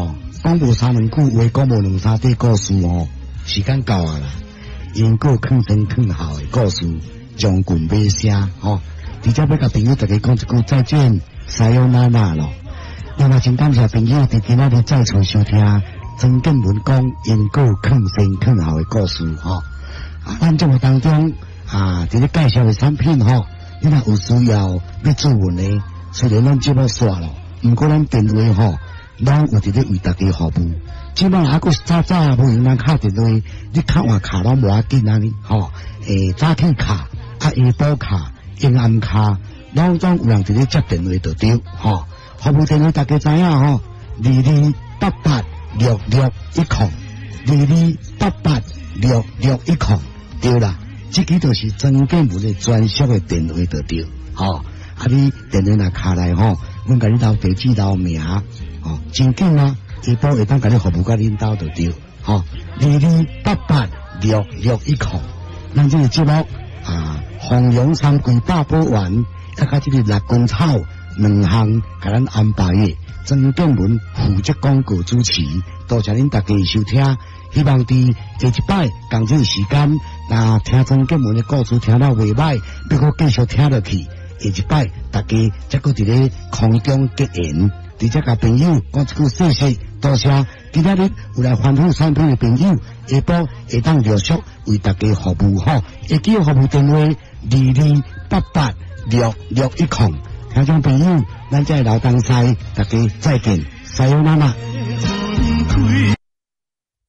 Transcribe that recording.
吼，讲无三两句话，讲无两三句故事哦，时间到啊啦。因果坑前坑后的故事，将军尾声吼。直接要甲朋友大家讲一句再见，撒由那拉咯。那么真感谢朋友伫今仔日再次收听曾建文讲因果坑前坑后的故事吼。咱节目当中伫咧介绍的产品吼，你若有需要要咨询的，虽然咱节目煞咯，毋过咱电话吼，拢有伫咧为大家服务。即摆还佫早无用咱敲电话，你敲换卡拢无要紧啊你吼。早起卡、下晡卡、阴暗卡，拢总有人伫咧接电话就对吼。服务电话大家知影吼，228810，22886610，对啦。这个就是曾建文的专属的电话就对吼。你电话若卡来吼，阮甲你留地址、留名吼，真紧啊。下晡会当甲你服务甲恁兜就对吼，22886610。咱这个节目弘扬三桂八宝丸，甲这个六公草两项，甲咱安排的曾建文负责广告主持，多谢恁大家收听。希望伫下一摆同这个时间，那听曾建文的故事听到袂歹，要搁继续听落去。下一摆大家再搁伫咧空中结缘，直接甲朋友讲一句谢谢，多谢。今仔日有来欢呼产品的朋友，下晡会当陆续为大家服务吼。会记服务电话22886610。听众朋友，咱这老东西，大家再见，撒由那拉。